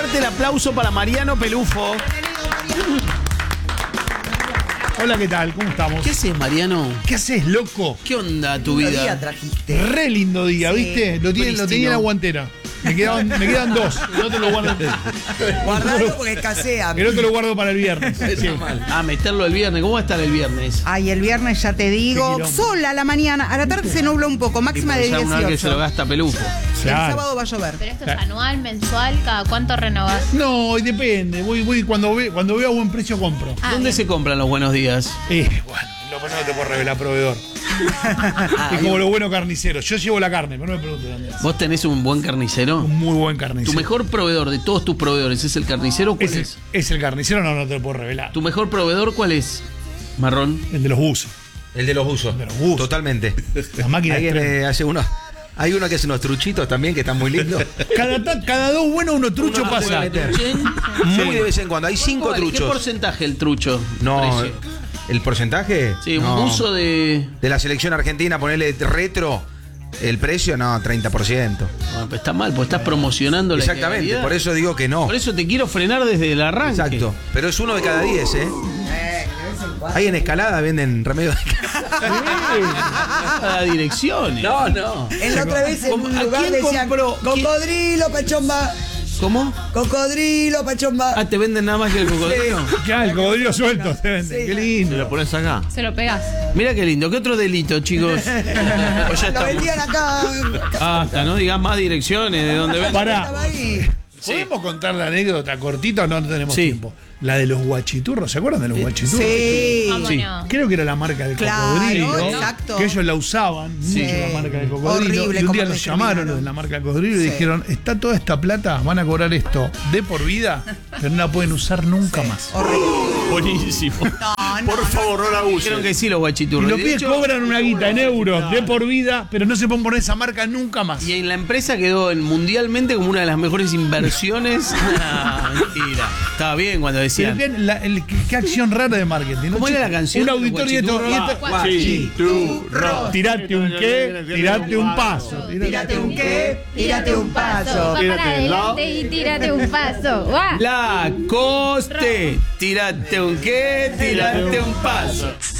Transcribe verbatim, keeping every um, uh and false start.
Fuerte el aplauso para Mariano Pelufo. Hola, ¿qué tal? ¿Cómo estamos? ¿Qué haces, Mariano? ¿Qué haces, loco? ¿Qué onda tu Lindo vida? día trajiste. Re lindo día, Sí. ¿viste? Lo, tiene, lo tenía en la guantera. Me, quedaban, me quedan dos. El otro lo guardo, Guardalo porque escasea. el otro lo guardo para el viernes. Sí. Ah, meterlo el viernes. ¿Cómo va a estar el viernes? Ay, el viernes ya te digo, Qué quilombo. sola a la mañana, a la tarde se nubla un poco, máxima de Ya una vez que se lo dieciocho. gasta Pelufo. El Claro. sábado va a llover. Pero esto es anual, mensual, ¿cada cuánto renovás? No, y depende. Voy, voy cuando, ve, cuando veo a buen precio compro. Ah, ¿Dónde bien. se compran los buenos días? Eh, bueno, lo bueno no te puedo revelar, proveedor. Es como lo bueno carnicero. Yo llevo la carne, pero no me preguntes dónde es. ¿Vos tenés un buen carnicero? Un muy buen carnicero. ¿Tu mejor proveedor de todos tus proveedores es el carnicero? ¿Cuál ¿Es es? el, ¿Es el carnicero? No, no te lo puedo revelar. ¿Tu mejor proveedor cuál es? Marrón. El de los buzos. El de los buzos. De los buzos. Totalmente. Las máquinas Alguien de tren. eh, hace uno. Hay uno que hace unos truchitos también que están muy lindos. Cada, ta- cada dos buenos uno trucho Uno pasa. puede meter. Muy de vez en cuando. Hay cinco ¿Cuál- ¿Qué truchos. porcentaje el trucho? No, Precio. ¿el porcentaje? Sí, un No. buzo de. De la selección argentina, ponerle retro. El precio, no, treinta por ciento. Bueno, pues está mal, pues estás promocionando la Exactamente, ilegalidad. por eso digo que no. Por eso te quiero frenar desde el arranque. Exacto. Pero es uno de cada diez, ¿eh? Ahí en Escalada venden remedio de A direcciones. No, no. En la otra vez en ¿Cómo- un a lugar quién decían compró? ¿Quién- cocodrilo, pachomba, ¿Cómo? cocodrilo, pachomba. Ah, te venden nada más que el cocodrilo. Ya, el cocodrilo suelto se vende. Sí. Qué lindo. Lo pones acá. Se lo pegás. Mira qué lindo. ¿Qué otro delito, chicos? Pues ya Lo estamos. vendían acá. Basta, no digas más direcciones de donde ven. Pará. Estaba ahí. ¿Podemos contar la anécdota cortita o no tenemos Sí. tiempo? La de los guachiturros, ¿se acuerdan de los guachiturros? Sí. ¿Cómo Sí. no? Creo que era la marca del Claro, cocodrilo. exacto. Que ellos la usaban, Sí. mucho la marca del cocodrilo. Horrible y un cómo día lo los llamaron los de la marca del cocodrilo y Sí. dijeron, está toda esta plata, van a cobrar esto de por vida, pero no la pueden usar nunca más. Horrible. Buenísimo. No, no, Por favor, no la usen. Dijeron que sí los Y guachiturros. los De pibes hecho, cobran una guita en euros de por vida, pero no se pueden poner esa marca nunca más. Y en la empresa quedó en- mundialmente como una de las mejores inversiones. Ah, mentira. Estaba bien cuando Pero decían. bien, la- el- qué, qué acción rara de marketing. ¿no? ¿Cómo era la canción? Un auditor y esto. y esto- Guachiturro. Tirate un qué, tirate un paso. Tírate un qué, tírate un paso. Va para adelante y tírate un paso. ¡Guau! La coste. Tírate un qué, tírate un paso.